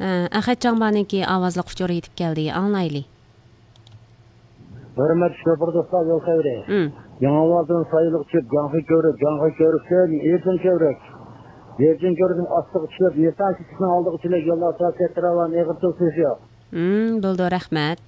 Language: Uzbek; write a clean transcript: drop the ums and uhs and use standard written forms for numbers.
Ahad Canbaniki avazlıq uçuru yetib gəldi, anlaylı. Hürmet şoför dostlar yol xeyri. Yanavazın sayılık çıp, canğı körük sen, erkin körük. Erkin körükün astığı çıp, yetan çıkısını aldığı çilek yollar saat ettir alan, eğirtil sözü yok. Buldu, rəhmət.